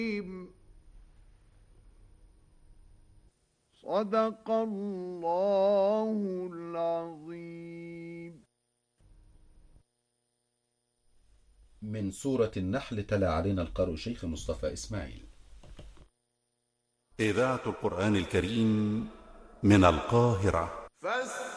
صدق الله العظيم. من سورة النحل تلا علينا القارئ شيخ مصطفى إسماعيل. إذاعة القرآن الكريم من القاهرة.